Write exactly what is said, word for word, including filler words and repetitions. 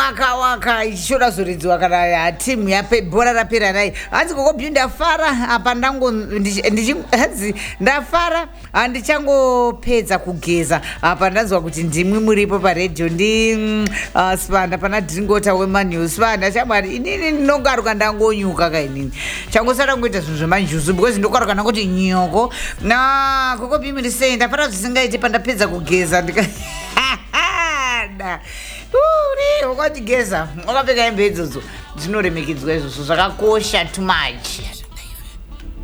waka waka ichishora zoridziwa kana timu yape bhora rapera nai hanzi kokobhi ndafara apa ndango ndichi ndafara handichango kugeza apa ndanzwa kuti ndimwi muripo paredhiyo ndi uh, Spanda pana Dhingota weMannews Spanda chamwari inini ndinongaruka ndangonyuka kainini changosara ngoita zvinhu zvemanjuzu because ndokaruka ndangoti nyoko na kokobhi muri sei ndafara zvisingaiti pandapedza kugeza ndika da uri ukatigeza wakapfeka hembe idzodzo dzinoremekedzwa izvozvo zvakakosha too much.